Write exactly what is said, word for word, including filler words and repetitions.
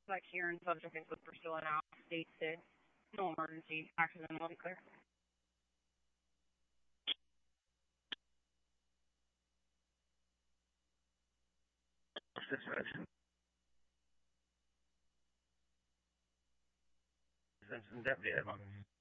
Like hearing subject is with Priscilla now states that no emergency accident will be clear. Situation. Simpson deputy.